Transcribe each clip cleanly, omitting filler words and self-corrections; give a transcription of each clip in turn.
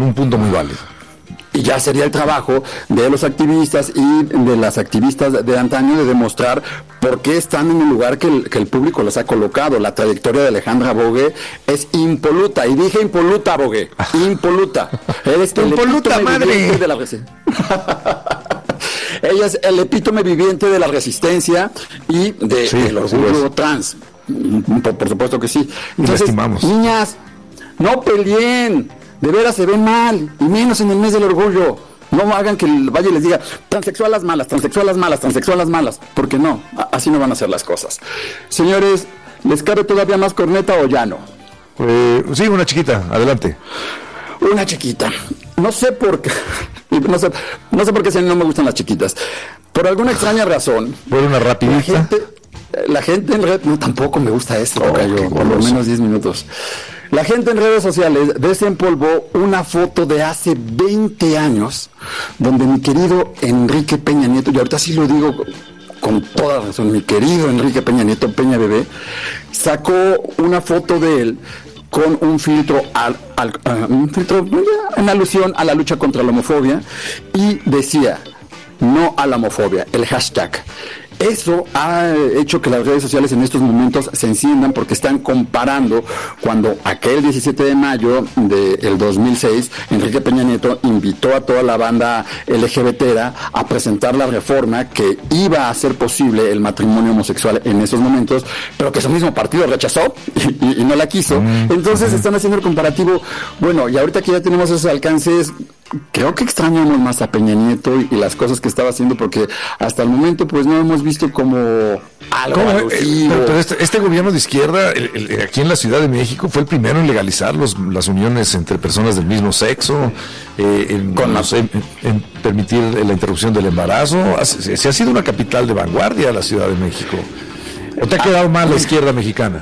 un punto muy válido. Y ya sería el trabajo de los activistas y de las activistas de antaño de demostrar por qué están en el lugar que el público los ha colocado. La trayectoria de Alejandra Bogué es impoluta. Y dije impoluta, Bogué. Impoluta. Eres impoluta, madre. De la Ella es el epítome viviente de la resistencia y del orgullo trans. Por supuesto que sí. Entonces, niñas, no peleen. De veras se ven mal, y menos en el mes del orgullo. No hagan que el Valle les diga transexual las malas, transexual las malas, transexual las malas, porque no, así no van a ser las cosas. Señores, ¿les cabe todavía más corneta o ya no? Sí, una chiquita, adelante. Una chiquita. No sé por qué, no sé por qué si a mí no me gustan las chiquitas. Por alguna extraña razón. Por una rapidita. La gente en red, no, tampoco me gusta esto, Tocayo, por lo menos 10 minutos. La gente en redes sociales desempolvó una foto de hace 20 años, donde mi querido Enrique Peña Nieto, y ahorita sí lo digo con toda razón, mi querido Enrique Peña Nieto, Peña Bebé, sacó una foto de él con un filtro, un filtro en alusión a la lucha contra la homofobia, y decía, no a la homofobia, el hashtag. Eso ha hecho que las redes sociales en estos momentos se enciendan porque están comparando cuando aquel 17 de mayo del 2006 Enrique Peña Nieto invitó a toda la banda LGBT a presentar la reforma que iba a hacer posible el matrimonio homosexual en esos momentos, pero que su mismo partido rechazó y no la quiso. Entonces están haciendo el comparativo. Bueno, y ahorita que ya tenemos esos alcances, creo que extrañamos más a Peña Nieto y las cosas que estaba haciendo, porque hasta el momento pues no hemos visto como algo alusivo. Pero este gobierno de izquierda aquí en la Ciudad de México fue el primero en legalizar las uniones entre personas del mismo sexo, en permitir la interrupción del embarazo. Se ha sido una capital de vanguardia la Ciudad de México. ¿O te ha quedado mal la izquierda mexicana?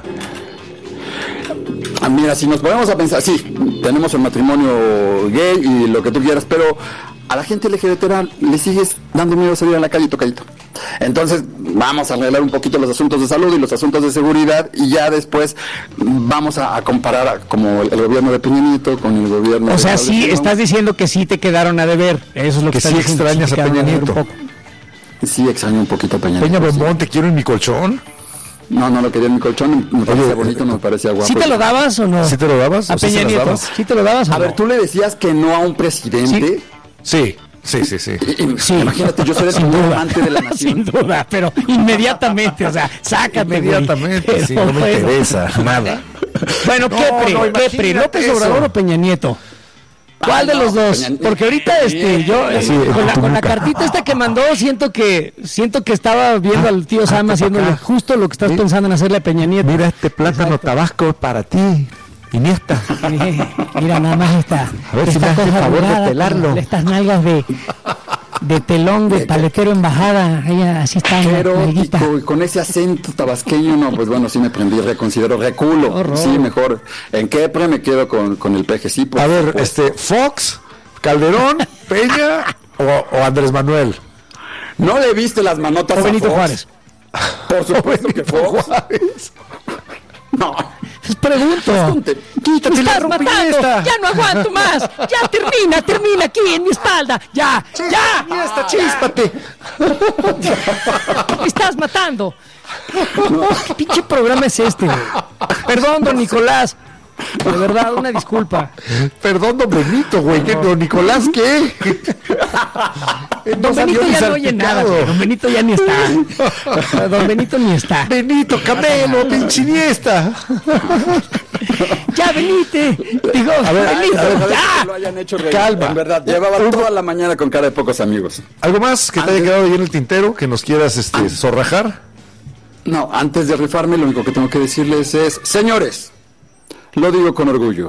Mira, si nos ponemos a pensar, sí, tenemos el matrimonio gay y lo que tú quieras, pero a la gente LGBT le sigues dando miedo a salir a la calle, Tocayito. Entonces vamos a arreglar un poquito los asuntos de salud y los asuntos de seguridad, y ya después vamos a comparar como el gobierno de Peña Nieto con el gobierno. O sea, sí, estás diciendo que sí te quedaron a deber. Eso es lo que sí extrañas a Peña Nieto. Sí, extraño un poquito a Peña Nieto. Peña Bombón, te quiero en mi colchón. No lo quería en mi colchón, me parecía bonito, no me parecía guapo. ¿Sí te lo dabas o no? ¿Sí te lo dabas? ¿A Peña Nieto? ¿Sí te lo dabas o no? A ver, ¿tú le decías que no a un presidente? Sí. Imagínate, yo soy el amante de la nación. Sin duda, pero inmediatamente, o sea, sácame. Inmediatamente, sí, no me interesa nada. Bueno, ¿qué PRI? ¿López Obrador o Peña Nieto? ¿Cuál de los dos? Porque ahorita yo con la cartita esta que mandó siento que estaba viendo al tío Sam haciéndole justo lo que estás pensando en hacerle a Peña Nieto. Mira este plátano tabasco para ti, Iniesta. Mira nada más esta. A ver si me hace el favor de pelarlo. Estas nalgas de telón de paletero embajada, así están. Pero y con ese acento tabasqueño, no, pues bueno, sí me prendí, reconsidero, reculo. Horror. Sí, mejor. ¿En qué pre me quedo con el peje? Sí, a ver, Fox, Calderón, Peña o Andrés Manuel. ¿No le viste las manotas a Benito Fox? Juárez? Por supuesto que Fox. Juárez. No. Les pregunto. Quítate la matando. Ya no aguanto más. Ya termina aquí en mi espalda. Ya. Esta chíspate. Me estás matando. ¿Qué pinche programa es este? Perdón, don Nicolás. De verdad, una disculpa. Perdón, don Benito, güey. ¿Don Nicolás qué? Don Benito ya no oye nada. Don Benito ya ni está. Don Benito ni está. Benito, Camelo, pinche Iniesta. Ya, venite. Digo, a ver, ya. Que lo hayan hecho reír. Calma. En verdad, llevaba toda la mañana con cara de pocos amigos. ¿Algo más que te haya quedado ahí en el tintero que nos quieras zorrajar? No, antes de rifarme, lo único que tengo que decirles es, señores, lo digo con orgullo.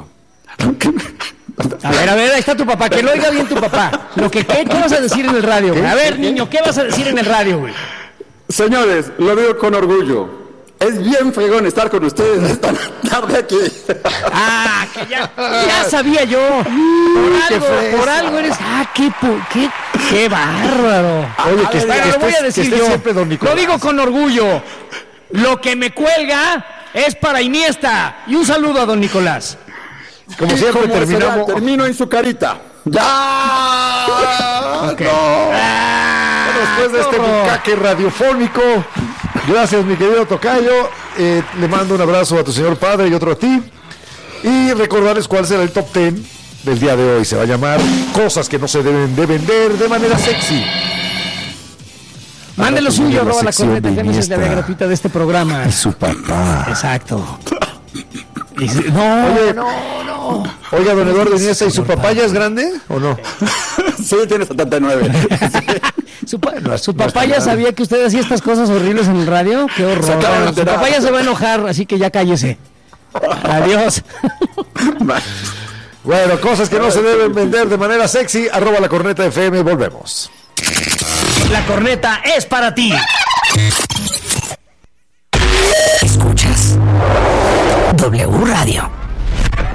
A ver, ahí está tu papá, que lo oiga bien tu papá. ¿Qué vas a decir en el radio, güey? A ver, niño, ¿qué vas a decir en el radio, güey? Señores, lo digo con orgullo. Es bien fregón estar con ustedes esta tarde aquí. Que ya sabía yo. Por algo eres. Qué bárbaro. Oye, lo voy a decir yo. Siempre, don Nicolás. Lo digo con orgullo. Lo que me cuelga es para Iniesta. Y un saludo a don Nicolás. Como siempre terminamos. Termino en su carita. ¡Ya! Okay. No. Después de este bucaque radiofónico, gracias mi querido tocayo, le mando un abrazo a tu señor padre y otro a ti, y recordarles cuál será el top 10 del día de hoy. Se va a llamar Cosas que no se deben de vender de manera sexy. Mande lo suyo, arroba la corneta, es la gratuita de este programa. Y su papá. Exacto. No. Oiga, don Eduardo Iniesta, ¿y su papá ya es grande o no? Sí, tiene 79. Su papá ya sabía que usted hacía estas cosas horribles en el radio. Qué horror. Su papá ya se va a enojar, así que ya cállese. Adiós. Bueno, cosas que no se deben vender de manera sexy, arroba la corneta FM, volvemos. La corneta es para ti. Escuchas W Radio.